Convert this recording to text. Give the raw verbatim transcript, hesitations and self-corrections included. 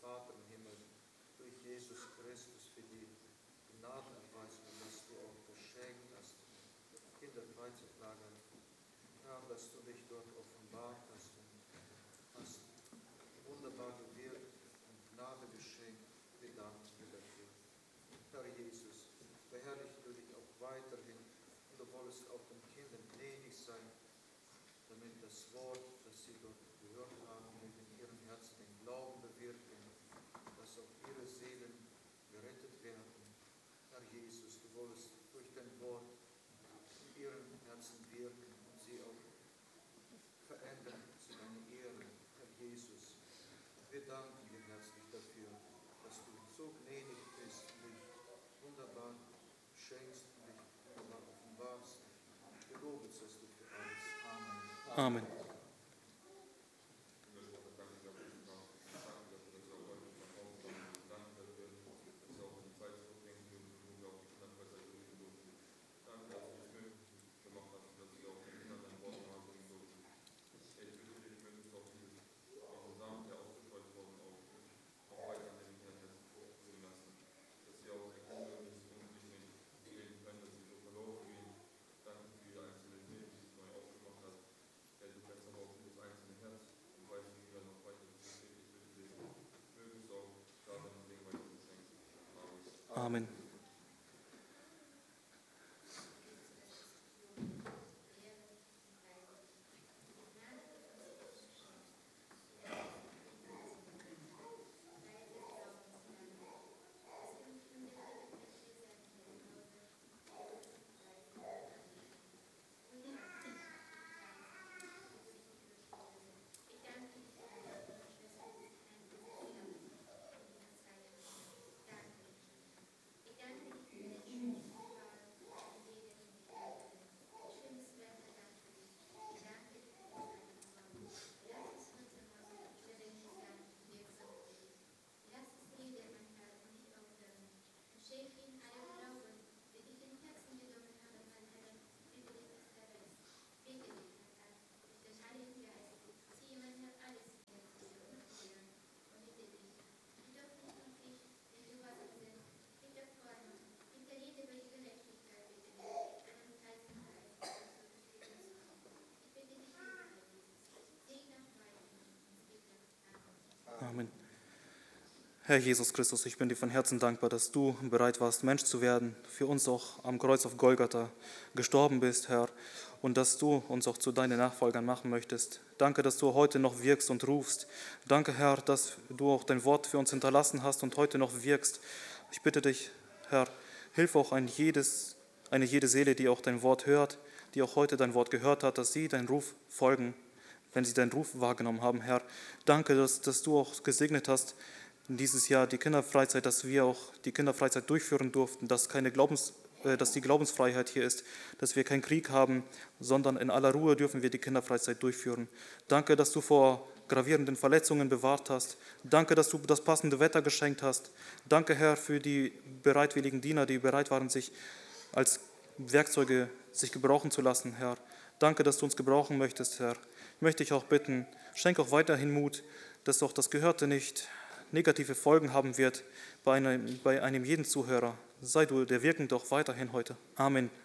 Vater im Himmel, durch Jesus Christus für die Gnadenerweisung, dass du auch geschenkt hast, Kinderfreizeitlagern. Herr, dass du dich dort offenbart hast und hast wunderbar gewirkt und Gnade geschenkt. Wir danken dir dafür. Herr Jesus, verherrliche du dich auch weiterhin und du wolltest auch den Kindern gnädig sein, damit das Wort, das sie dort gehört haben, möge in ihren Herzen den Glauben bewirken, dass auch ihre Seelen gerettet werden. Herr Jesus, du wolltest durch dein Wort in ihren Herzen wirken und sie auch verändern zu deiner Ehre. Herr Jesus, wir danken dir herzlich dafür, dass du so gnädig bist und dich wunderbar schenkst und dich wunderbar offenbarst. Gelobet seist du für alles. Amen. Amen. Amen. Amen. Herr Jesus Christus, ich bin dir von Herzen dankbar, dass du bereit warst, Mensch zu werden, für uns auch am Kreuz auf Golgatha gestorben bist, Herr, und dass du uns auch zu deinen Nachfolgern machen möchtest. Danke, dass du heute noch wirkst und rufst. Danke, Herr, dass du auch dein Wort für uns hinterlassen hast und heute noch wirkst. Ich bitte dich, Herr, hilf auch ein jedes, eine jede Seele, die auch dein Wort hört, die auch heute dein Wort gehört hat, dass sie deinen Ruf folgen, wenn sie deinen Ruf wahrgenommen haben, Herr. Danke, dass, dass du auch gesegnet hast in dieses Jahr die Kinderfreizeit, dass wir auch die Kinderfreizeit durchführen durften, dass, keine Glaubens, äh, dass die Glaubensfreiheit hier ist, dass wir keinen Krieg haben, sondern in aller Ruhe dürfen wir die Kinderfreizeit durchführen. Danke, dass du vor gravierenden Verletzungen bewahrt hast. Danke, dass du das passende Wetter geschenkt hast. Danke, Herr, für die bereitwilligen Diener, die bereit waren, sich als Werkzeuge sich gebrauchen zu lassen, Herr. Danke, dass du uns gebrauchen möchtest, Herr. Ich möchte dich auch bitten, schenk auch weiterhin Mut, dass auch das Gehörte nicht negative Folgen haben wird bei einem, bei einem jeden Zuhörer. Sei du der wirkend auch weiterhin heute. Amen.